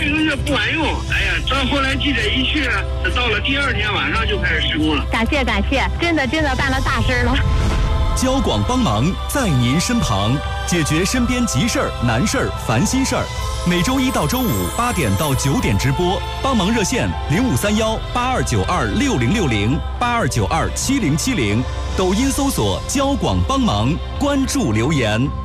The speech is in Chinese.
1个月不管用。哎呀，到后来记者一去，到了第2天晚上就开始施工了。 感谢，真的办了大事了。 交广帮忙在您身旁，解决身边急事儿、难事儿、烦心事儿。每周1到周58点到9点直播，帮忙热线0531826060，82927070，抖音搜索交广帮忙，关注留言。